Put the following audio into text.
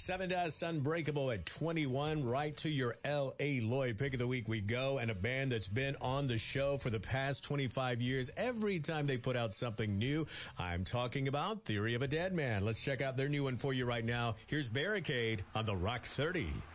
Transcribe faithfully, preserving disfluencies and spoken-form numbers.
Sevendust Unbreakable at twenty-one. Right to your L A Lloyd pick of the week we go. And a band that's been on the show for the past twenty-five years. Every time they put out something new, I'm talking about Theory of a Dead Man. Let's check out their new one for you right now. Here's Barricade on the Rock thirty.